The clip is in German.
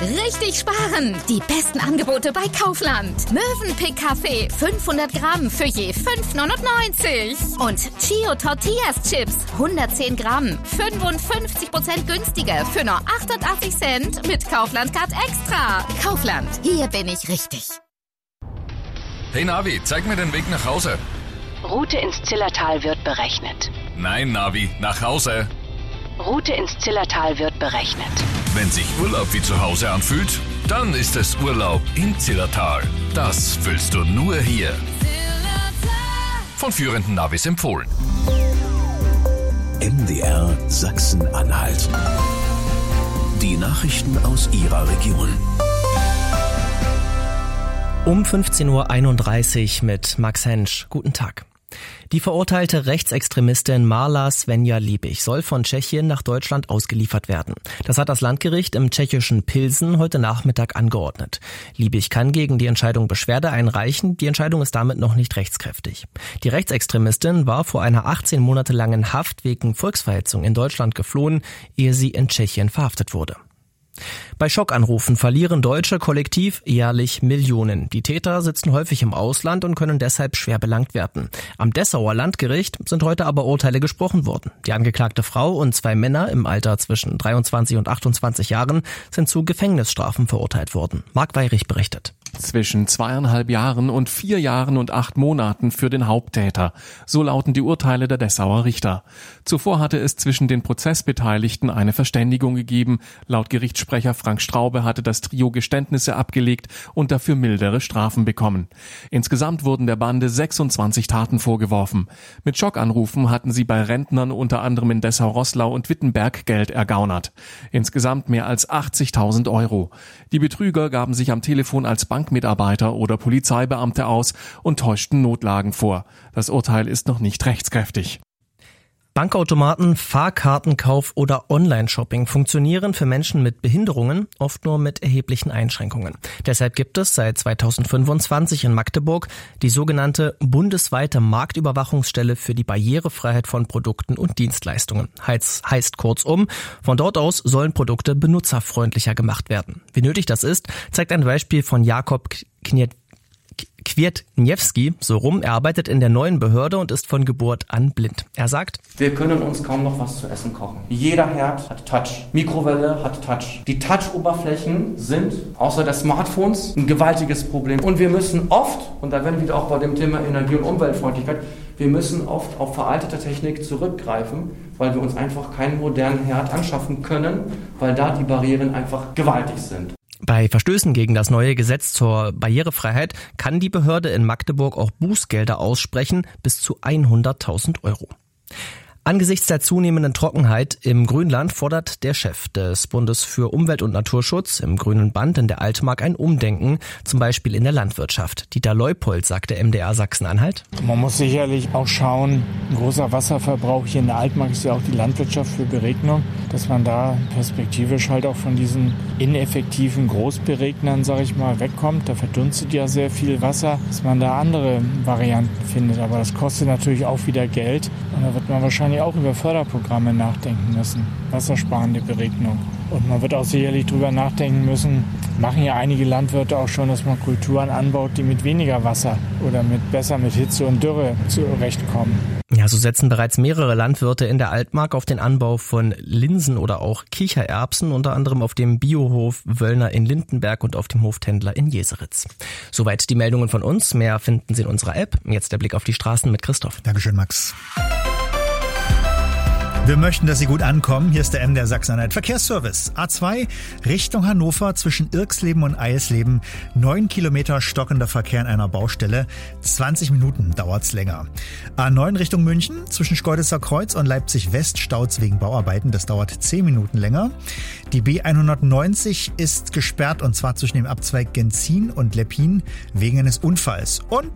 Richtig sparen! Die besten Angebote bei Kaufland. Mövenpick Kaffee 500 Gramm für je 5,99. Und Chio Tortillas Chips 110 Gramm 55% günstiger für nur 88 Cent mit Kaufland Card Extra. Kaufland, hier bin ich richtig. Hey Navi, zeig mir den Weg nach Hause. Route ins Zillertal wird berechnet. Nein, Navi, nach Hause. Route ins Zillertal wird berechnet. Wenn sich Urlaub wie zu Hause anfühlt, dann ist es Urlaub im Zillertal. Das fühlst du nur hier. Von führenden Navis empfohlen. MDR Sachsen-Anhalt. Die Nachrichten aus Ihrer Region. Um 15.31 Uhr mit Max Hensch. Guten Tag. Die verurteilte Rechtsextremistin Marla Svenja Liebig soll von Tschechien nach Deutschland ausgeliefert werden. Das hat das Landgericht im tschechischen Pilsen heute Nachmittag angeordnet. Liebig kann gegen die Entscheidung Beschwerde einreichen. Die Entscheidung ist damit noch nicht rechtskräftig. Die Rechtsextremistin war vor einer 18 Monate langen Haft wegen Volksverhetzung in Deutschland geflohen, ehe sie in Tschechien verhaftet wurde. Bei Schockanrufen verlieren Deutsche kollektiv jährlich Millionen. Die Täter sitzen häufig im Ausland und können deshalb schwer belangt werden. Am Dessauer Landgericht sind heute aber Urteile gesprochen worden. Die angeklagte Frau und 2 Männer im Alter zwischen 23 und 28 Jahren sind zu Gefängnisstrafen verurteilt worden. Marc Weyrich berichtet. Zwischen 2,5 Jahren und 4 Jahren und 8 Monaten für den Haupttäter. So lauten die Urteile der Dessauer Richter. Zuvor hatte es zwischen den Prozessbeteiligten eine Verständigung gegeben. Laut Gerichtssprecher Frank Straube hatte das Trio Geständnisse abgelegt und dafür mildere Strafen bekommen. Insgesamt wurden der Bande 26 Taten vorgeworfen. Mit Schockanrufen hatten sie bei Rentnern unter anderem in Dessau-Roßlau und Wittenberg Geld ergaunert. Insgesamt mehr als 80.000 Euro. Die Betrüger gaben sich am Telefon als Bankmitarbeiter oder Polizeibeamte aus und täuschten Notlagen vor. Das Urteil ist noch nicht rechtskräftig. Bankautomaten, Fahrkartenkauf oder Online-Shopping funktionieren für Menschen mit Behinderungen oft nur mit erheblichen Einschränkungen. Deshalb gibt es seit 2025 in Magdeburg die sogenannte bundesweite Marktüberwachungsstelle für die Barrierefreiheit von Produkten und Dienstleistungen. Heißt kurzum, von dort aus sollen Produkte benutzerfreundlicher gemacht werden. Wie nötig das ist, zeigt ein Beispiel von Jakob Kwietniewski so rum. Er arbeitet in der neuen Behörde und ist von Geburt an blind. Er sagt: Wir können uns kaum noch was zu essen kochen. Jeder Herd hat Touch. Mikrowelle hat Touch. Die Touch-Oberflächen sind außer der Smartphones ein gewaltiges Problem. Und wir müssen oft, und da werden wir wieder auch bei dem Thema Energie- und Umweltfreundlichkeit, wir müssen oft auf veraltete Technik zurückgreifen, weil wir uns einfach keinen modernen Herd anschaffen können, weil da die Barrieren einfach gewaltig sind. Bei Verstößen gegen das neue Gesetz zur Barrierefreiheit kann die Behörde in Magdeburg auch Bußgelder aussprechen, bis zu 100.000 Euro. Angesichts der zunehmenden Trockenheit im Grünland fordert der Chef des Bundes für Umwelt- und Naturschutz im Grünen Band in der Altmark ein Umdenken, zum Beispiel in der Landwirtschaft. Dieter Leupold sagte MDR Sachsen-Anhalt: Man muss sicherlich auch schauen, ein großer Wasserverbrauch hier in der Altmark ist ja auch die Landwirtschaft für Beregnung, dass man da perspektivisch halt auch von diesen ineffektiven Großberegnern, sag ich mal, wegkommt. Da verdunstet ja sehr viel Wasser, dass man da andere Varianten findet. Aber das kostet natürlich auch wieder Geld und da wird man wahrscheinlich auch über Förderprogramme nachdenken müssen, wassersparende Beregnung. Und man wird auch sicherlich drüber nachdenken müssen, machen ja einige Landwirte auch schon, dass man Kulturen anbaut, die mit weniger Wasser oder besser mit Hitze und Dürre zurechtkommen. Ja, so setzen bereits mehrere Landwirte in der Altmark auf den Anbau von Linsen oder auch Kichererbsen, unter anderem auf dem Biohof Wöllner in Lindenberg und auf dem Hof Tendler in Jeseritz. Soweit die Meldungen von uns. Mehr finden Sie in unserer App. Jetzt der Blick auf die Straßen mit Christoph. Dankeschön, Max. Wir möchten, dass Sie gut ankommen. Hier ist der MDR Sachsen-Anhalt Verkehrsservice. A2 Richtung Hannover zwischen Irksleben und Eisleben. 9 Kilometer stockender Verkehr in einer Baustelle. 20 Minuten dauert's länger. A9 Richtung München zwischen Schkeuditzer Kreuz und Leipzig West staut's wegen Bauarbeiten. Das dauert 10 Minuten länger. Die B190 ist gesperrt und zwar zwischen dem Abzweig Genzin und Leppin wegen eines Unfalls. Und